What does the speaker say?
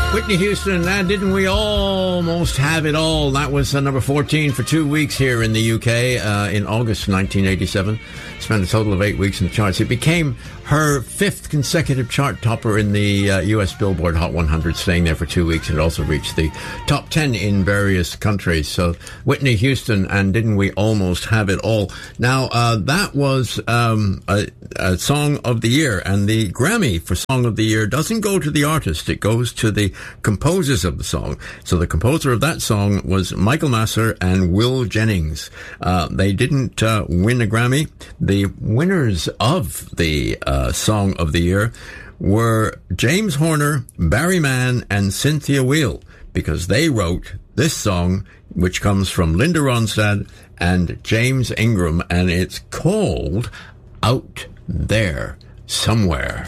Whitney Houston, and didn't we almost have it all? That was number 14 for 2 weeks here in the UK in August 1987. Spent a total of 8 weeks in the charts. It became her 5th consecutive chart topper in the US Billboard Hot 100, staying there for 2 weeks. It also reached the top 10 in various countries. So Whitney Houston, and didn't we almost have it all? Now, that was a Song of the Year, and the Grammy for Song of the Year doesn't go to the artist. It goes to the composers of the song. So the composer of that song was Michael Masser and Will Jennings. They didn't win a Grammy. The winners of the Song of the Year were James Horner, Barry Mann, and Cynthia Weil, because they wrote this song, which comes from Linda Ronstadt and James Ingram, and it's called Out There Somewhere.